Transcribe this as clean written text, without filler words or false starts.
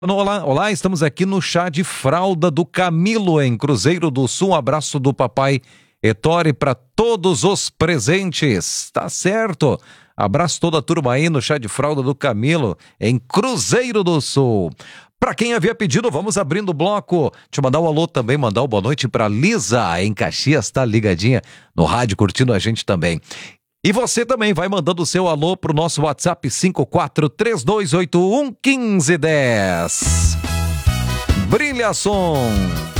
Olá, olá, estamos aqui no Chá de Fralda do Camilo, em Cruzeiro do Sul. Um abraço do papai Ettore para todos os presentes. Tá certo? Abraço toda a turma aí no Chá de Fralda do Camilo, em Cruzeiro do Sul. Para quem havia pedido, vamos abrindo o bloco. Deixa eu mandar um alô também, mandar uma boa noite para Lisa, em Caxias, tá ligadinha no rádio, curtindo a gente também. E você também vai mandando o seu alô pro nosso WhatsApp 5432811510. Brilha som!